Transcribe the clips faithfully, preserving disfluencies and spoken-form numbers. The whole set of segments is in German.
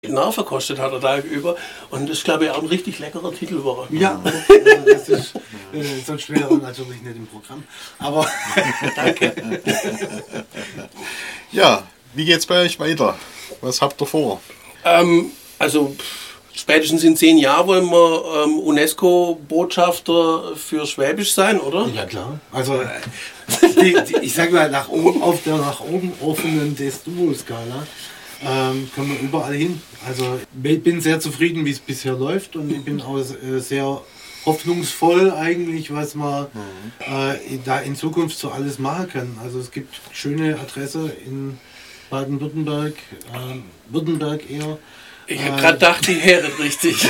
Nerven gekostet hat er da über. Und das ist, glaube ich, auch ein richtig leckerer Titel war. Ja, also das ist, äh, sonst wäre er natürlich nicht im Programm. Aber danke. Ja, wie geht's bei euch weiter? Was habt ihr vor? Ähm, also spätestens in zehn Jahren wollen wir ähm, UNESCO-Botschafter für Schwäbisch sein, oder? ja klar. Also die, die, ich sage mal, nach oben, auf der nach oben offenen Destuvo-Skala ähm, können wir überall hin. Also ich bin sehr zufrieden, wie es bisher läuft, und ich bin auch äh, sehr hoffnungsvoll eigentlich, was man äh, da in Zukunft so alles machen kann. Also es gibt schöne Adresse in Baden-Württemberg, äh, Württemberg eher. Ich habe gerade gedacht, die wäre richtig.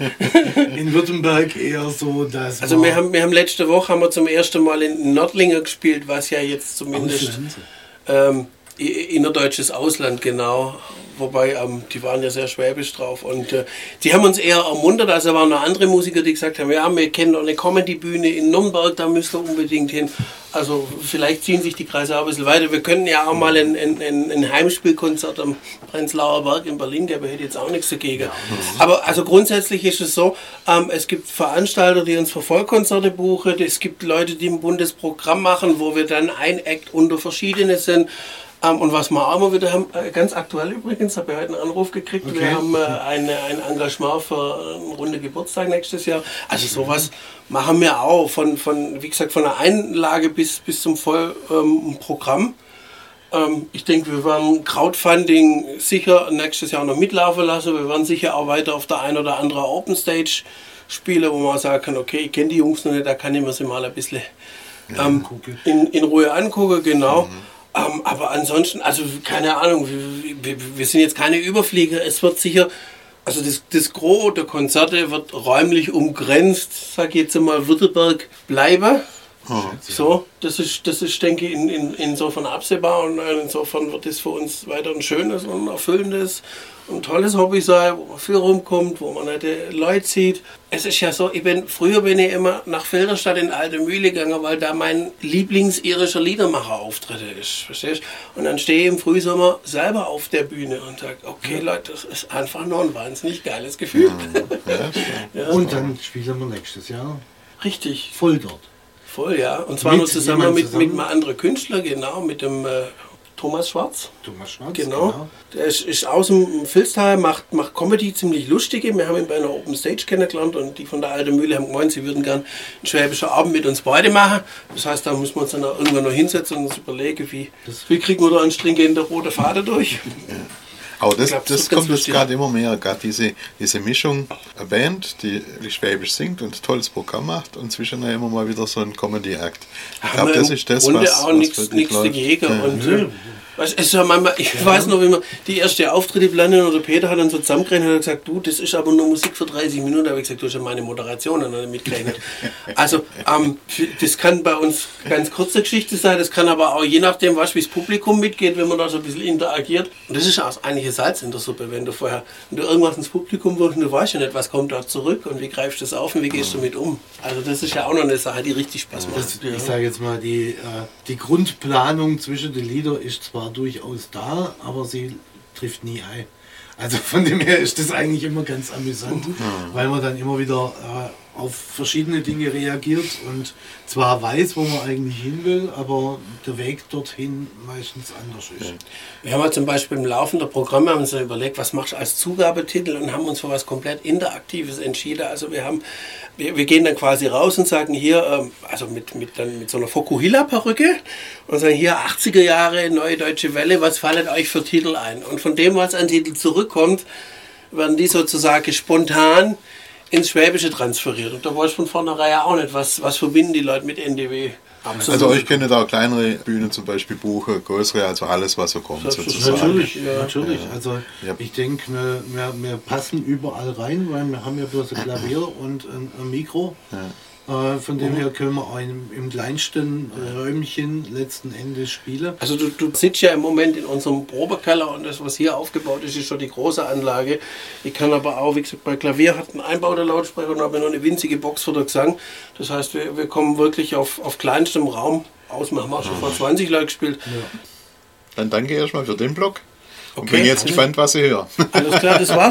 In Württemberg eher so, dass Also wir haben, wir haben letzte Woche haben wir zum ersten Mal in Nördlingen gespielt, was ja jetzt zumindest ähm, innerdeutsches Ausland, genau. Wobei, ähm, die waren ja sehr schwäbisch drauf. Und äh, die haben uns eher ermuntert. Also waren noch andere Musiker, die gesagt haben, ja, wir kennen noch eine Comedy-Bühne in Nürnberg, da müsst ihr unbedingt hin. Also vielleicht ziehen sich die Kreise auch ein bisschen weiter. Wir können ja auch mal ein, ein, ein Heimspielkonzert am Prenzlauer Berg in Berlin, der hätte jetzt auch nichts dagegen. Ja. Aber also grundsätzlich ist es so, ähm, es gibt Veranstalter, die uns für Vollkonzerte buchen. Es gibt Leute, die ein buntes Programm machen, wo wir dann ein Act unter verschiedene sind. Um, und was wir auch immer wieder haben, äh, ganz aktuell übrigens, habe ich heute einen Anruf gekriegt, okay. Wir haben äh, eine, ein Engagement für einen runde Geburtstag nächstes Jahr. Also sowas machen wir auch, von, von wie gesagt, von der Einlage bis, bis zum Vollprogramm. Ähm, ähm, ich denke, wir werden Crowdfunding sicher nächstes Jahr noch mitlaufen lassen. Wir werden sicher auch weiter auf der ein oder andere Open Stage spielen, wo man sagen kann, okay, ich kenne die Jungs noch nicht, da kann ich mir sie mal ein bisschen ähm, in, in Ruhe angucken, genau. Mhm. Um, aber ansonsten, also keine Ahnung, wir, wir, wir sind jetzt keine Überflieger. Es wird sicher, also das, das Gros der Konzerte wird räumlich umgrenzt, sag ich jetzt mal, Württemberg bleiben. Oh, so, das ist, das ist, denke ich, in, in, insofern absehbar, und insofern wird es für uns weiter ein schönes und erfüllendes und tolles Hobby sein, wo man viel rumkommt, wo man nette Leute sieht. Es ist ja so, ich bin, früher bin ich immer nach Filderstadt in Alte Mühle gegangen, weil da mein Lieblings-irischer Liedermacher-Auftritt ist, verstehst du? Und dann stehe ich im Frühsommer selber auf der Bühne und sage, okay Leute, das ist einfach nur ein wahnsinnig geiles Gefühl. Ja. Ja. Und dann spielen wir nächstes Jahr richtig voll dort. Voll, ja. Und zwar nur zusammen mit, zusammen mit einem anderen Künstler, genau, mit dem äh, Thomas Schwarz. Thomas Schwarz, genau. genau. Der ist, ist aus dem Filztal, macht, macht Comedy ziemlich lustige. Wir haben ihn bei einer Open Stage kennengelernt, und die von der Alten Mühle haben gemeint, sie würden gern einen schwäbischen Abend mit uns beide machen. Das heißt, da müssen wir uns dann auch irgendwann noch hinsetzen und uns überlegen, wie, wie kriegen wir da einen stringenten roten Faden durch. Ja. Aber das, glaub, das kommt jetzt gerade immer mehr, gerade diese, diese Mischung, eine Band, die Schwäbisch singt und ein tolles Programm macht, und zwischendurch immer mal wieder so ein Comedy-Act. Ich glaube, das ist das, Runde was, auch nichts dagegen. Ja. Und, äh, weißt, es ist ja manchmal, ich ja. weiß noch, wie man die erste Auftritte planen, oder Peter hat dann so zusammengerechnet und hat gesagt, du, das ist aber nur Musik für dreißig Minuten. Da habe ich gesagt, du hast ja meine Moderation dann mitgerechnet. Also ähm, das kann bei uns ganz kurze Geschichte sein, das kann aber auch je nachdem, was, wie das Publikum mitgeht, wenn man da so ein bisschen interagiert. Und das ist auch eigentlich ein Salz in der Suppe, wenn du vorher, wenn du irgendwas ins Publikum wirst und du weißt ja nicht, was kommt da zurück und wie greifst du das auf und wie gehst du damit um. Also das ist ja auch noch eine Sache, die richtig Spaß macht. Das, ich sage jetzt mal, die, äh, die Grundplanung zwischen den Liedern ist zwar durchaus da, aber sie trifft nie ein. Also von dem her ist das eigentlich immer ganz amüsant, mhm. weil man dann immer wieder äh, auf verschiedene Dinge reagiert und zwar weiß, wo man eigentlich hin will, aber der Weg dorthin meistens anders ist. Wir haben ja zum Beispiel im Laufe der Programme haben uns dann überlegt, was machst du als Zugabetitel, und haben uns für was komplett Interaktives entschieden. Also wir haben, wir, wir gehen dann quasi raus und sagen hier, ähm, also mit, mit, dann mit so einer Fokuhila-Perücke, und sagen hier achtziger Jahre, Neue Deutsche Welle, was fallen euch für Titel ein? Und von dem, was an Titel zurückkommt, werden die sozusagen spontan ins Schwäbische transferiert. Und da weiß ich von vornherein auch nicht, was, was verbinden die Leute mit N D W. Absolut. Also euch könnt ihr auch kleinere Bühnen zum Beispiel buchen, größere, also alles, was so kommt. Sozusagen. Natürlich, ja. natürlich. Also ja. Ich denke, wir, wir, wir passen überall rein, weil wir haben ja bloß ein Klavier und ein, ein Mikro. Ja. Von dem her können wir auch im, im kleinsten Räumchen letzten Endes spielen. Also du, du sitzt ja im Moment in unserem Probekeller, und das, was hier aufgebaut ist, ist schon die große Anlage. Ich kann aber auch, wie gesagt, bei Klavier hat ein einbauter Lautsprecher und habe noch eine winzige Box für den Gesang. Das heißt, wir, wir kommen wirklich auf, auf kleinstem Raum aus. Wir haben auch schon vor zwanzig Leuten gespielt. Ja. Dann danke erstmal für den Blog. Und bin jetzt gespannt, was ich höre. Alles klar, das war's.